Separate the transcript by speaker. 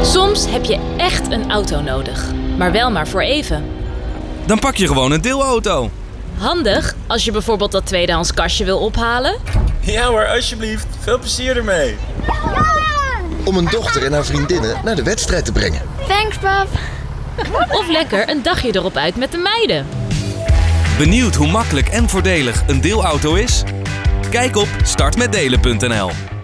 Speaker 1: Soms heb je echt een auto nodig, maar wel maar voor even.
Speaker 2: Dan pak je gewoon een deelauto.
Speaker 1: Handig als je bijvoorbeeld dat tweedehands kastje wil ophalen.
Speaker 3: Ja hoor, alsjeblieft. Veel plezier ermee.
Speaker 4: Om een dochter en haar vriendinnen naar de wedstrijd te brengen.
Speaker 5: Thanks, pap.
Speaker 1: Of lekker een dagje erop uit met de meiden.
Speaker 2: Benieuwd hoe makkelijk en voordelig een deelauto is? Kijk op startmetdelen.nl.